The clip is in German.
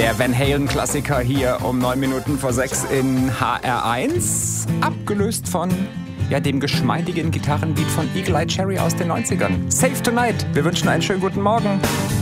Der Van Halen-Klassiker hier um 9 Minuten vor 6 in HR1. Abgelöst von dem geschmeidigen Gitarrenbeat von Eagle Eye Cherry aus den 90ern. Save Tonight. Wir wünschen einen schönen guten Morgen.